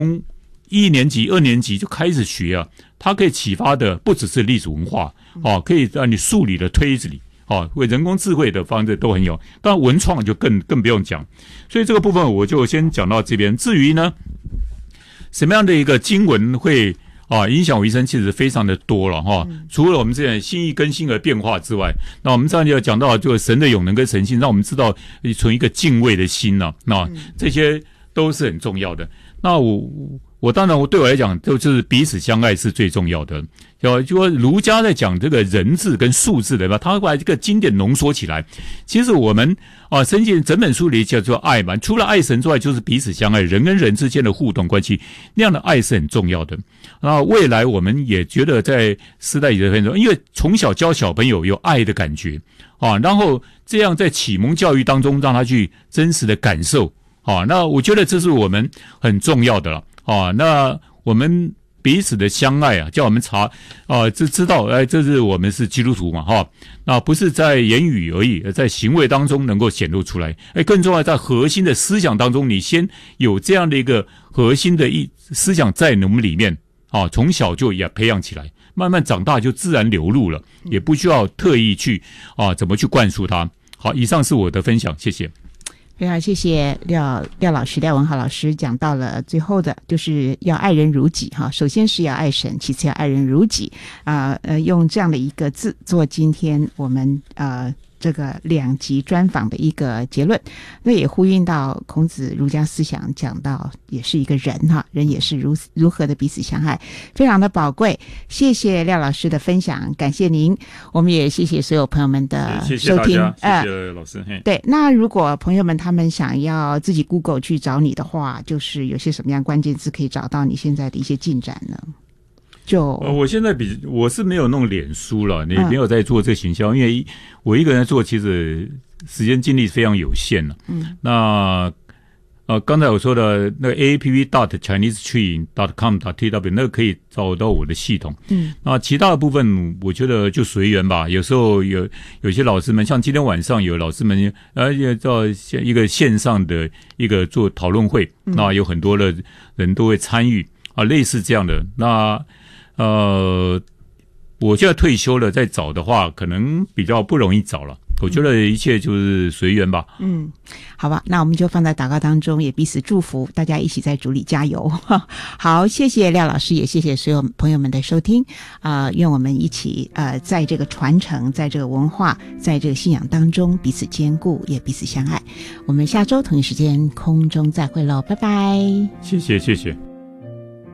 1年级、2年级就开始学啊，它可以启发的不只是历史文化可以让你数理的推子里为人工智慧的方式都很有，当然文创就更不用讲。所以这个部分我就先讲到这边。至于呢，什么样的一个经文会影响我一生，其实非常的多了除了我们这样心意更新而变化之外，那我们上就要讲到就是神的永能跟神性，让我们知道存一个敬畏的心这些都是很重要的。那我当然对我来讲就是彼此相爱是最重要的。就说儒家在讲这个人字跟数字的吧，他会把这个经典浓缩起来。其实我们圣经整本书里叫做爱嘛，除了爱神之外，就是彼此相爱，人跟人之间的互动关系，那样的爱是很重要的。那未来我们也觉得在世代里的朋友，因为从小教小朋友有爱的感觉然后这样在启蒙教育当中让他去真实的感受那我觉得这是我们很重要的了那我们彼此的相爱叫我们知道这是我们是基督徒嘛那不是在言语而已，在行为当中能够显露出来。更重要在核心的思想当中，你先有这样的一个核心的思想在我们里面从小就也培养起来，慢慢长大就自然流露了，也不需要特意去怎么去灌输它。好，以上是我的分享，谢谢。 非常谢谢廖老师、廖文豪老师讲到了最后的，就是要爱人如己首先是要爱神，其次要爱人如己用这样的一个字做今天我们这个2集专访的一个结论。那也呼应到孔子儒家思想讲到也是一个人人也是如何的彼此相爱，非常的宝贵。谢谢廖老师的分享，感谢您。我们也谢谢所有朋友们的收听， 谢谢大家，谢谢老师。 对，那如果朋友们他们想要自己 Google 去找你的话，就是有些什么样关键字可以找到你现在的一些进展呢？ 我现在我是没有弄脸书了，也没有在做这个行销，因为我一个人做，其实时间精力非常有限了。那刚才我说的那个 aapp.chinesetree.com.tw 那个可以找到我的系统。那其他的部分我觉得就随缘吧。有时候有些老师们，像今天晚上有老师们到一个线上的一个做讨论会，那有很多的人都会参与类似这样的。那我现在退休了，再找的话可能比较不容易找了。我觉得一切就是随缘吧。 好吧，那我们就放在祷告当中，也彼此祝福，大家一起在主里加油。好，谢谢廖老师，也谢谢所有朋友们的收听愿我们一起在这个传承，在这个文化，在这个信仰当中彼此兼顾，也彼此相爱。我们下周同一时间空中再会喽，拜拜。 谢谢。